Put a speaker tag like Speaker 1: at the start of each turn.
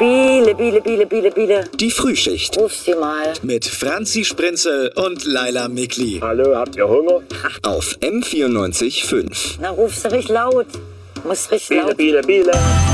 Speaker 1: Biele, Biele, Biele, Biele, Biele.
Speaker 2: Die Frühschicht
Speaker 1: Ruf sie mal.
Speaker 2: mit Franzi Sprinzel und Laila Mikli
Speaker 3: Hallo, habt ihr Hunger?
Speaker 2: auf M94.5.
Speaker 1: Na, ruf sie richtig laut. Muss richtig
Speaker 3: Biele,
Speaker 1: laut.
Speaker 3: Biele, Biele.